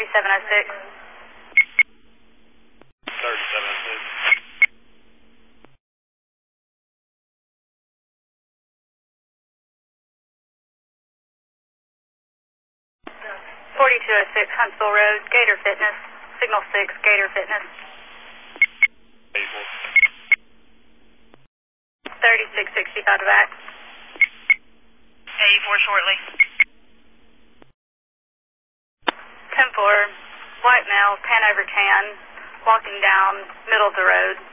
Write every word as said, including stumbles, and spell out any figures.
thirty-seven oh six. thirty-seven oh six. forty-two oh six Huntsville Road, Gator Fitness. Signal six, Gator Fitness. eighty-four. thirty-six sixty-five to back. eighty-four shortly. ten four, white male, tan over tan, walking down middle of the road.